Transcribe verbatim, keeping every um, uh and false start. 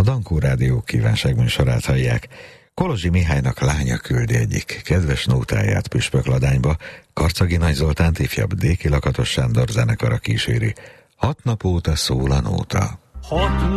Dankó Rádió kívánságműsorát hallják. Kolozsi Mihálynak lánya küldi egyik kedves nótáját Püspökladányba, Karcagi Nagy Zoltánt ifjabb Déki Lakatos Sándor zenekara kíséri. Hat nap óta szól a nóta. Hat